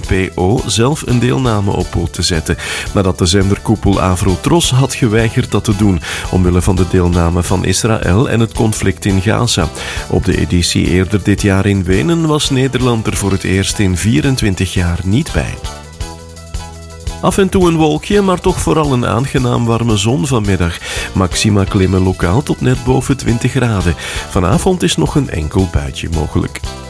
NPO zelf een deelname op poot te zetten, nadat de zenderkoepel Avrotros had geweigerd dat te doen, omwille van de deelname van Israël en het conflict in Gaza. Op de editie eerder dit jaar in Wenen was Nederland er voor het eerst in 24 jaar niet bij. Af en toe een wolkje, maar toch vooral een aangenaam warme zon vanmiddag. Maxima klimmen lokaal tot net boven 20 graden. Vanavond is nog een enkel buitje mogelijk.